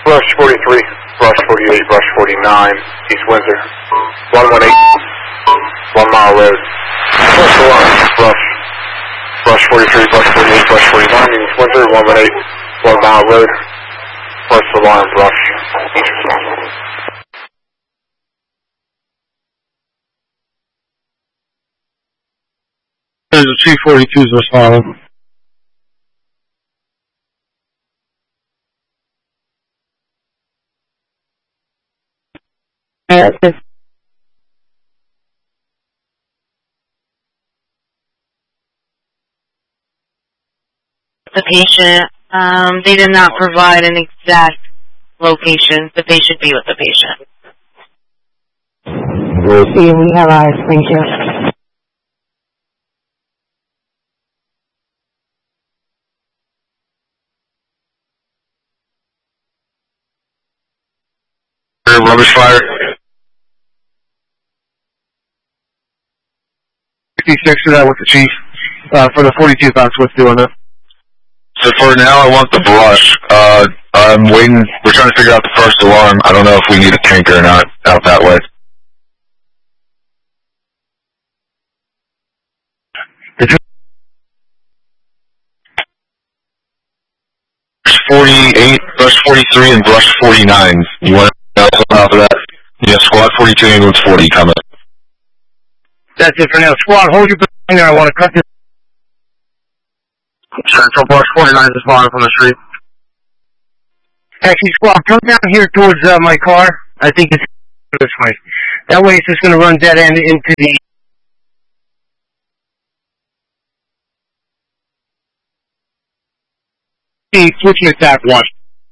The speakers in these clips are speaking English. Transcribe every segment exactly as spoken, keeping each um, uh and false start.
Brush forty-three, Brush forty-eight, Brush forty-nine, East Windsor. one one eight, one mile road. First alarm, Brush. Brush forty-three, Brush forty-eight, Brush forty-nine, East Windsor, one one eight, one mile road. First alarm, Brush. There's a two forty-twos responding. Uh, this the patient. Um, they did not provide an exact location, but they should be with the patient. we'll see. We have our screenshot. Rubbish fire. fifty-six of that with the chief. Uh, for the forty-two box, what's doing it? So for now, I want the brush. Uh, I'm waiting. We're trying to figure out the first alarm. I don't know if we need a tanker or not out that way. Brush forty-eight, brush forty-three, and brush forty-nine. You want to know something out of that? Yeah, squad forty-two, ambulance forty coming. That's it for now. Squad, hold your position there. I want to cut this. Central Brush forty-nine is responding from the street. Actually, squad, come down here towards uh, my car. I think it's this way. That way it's just going to run dead end into the... Switching it back one.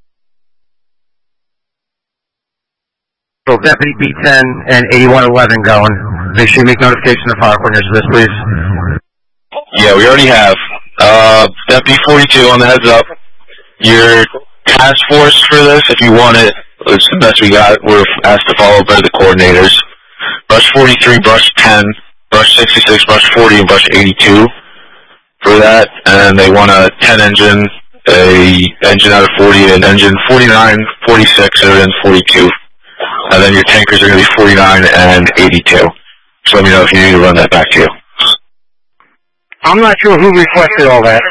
So Deputy B ten and eighty-one eleven going. Make sure you make notification of fire coordinators for this, please. Yeah, we already have. Uh, Deputy forty-two on the heads up. Your task force for this, if you want it, it's the best we got. We're asked to follow by the coordinators. Brush forty-three, brush ten, brush sixty-six, brush forty, and brush eighty-two for that. And they want a ten engine, a engine out of forty, an engine forty-nine, forty-six, and then forty-two. And then your tankers are going to be forty-nine and eighty-two. So let me know if you need to run that back to you. I'm not sure who requested all that.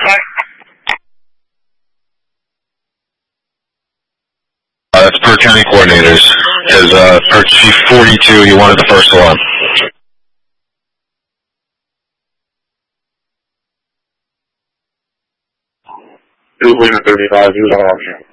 Uh, that's per county coordinators. Because uh, for Chief forty-two, you wanted the first alarm. Two thirty-five, use alarm.